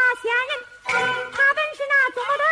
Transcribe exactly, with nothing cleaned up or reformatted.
仙人，他本是那做的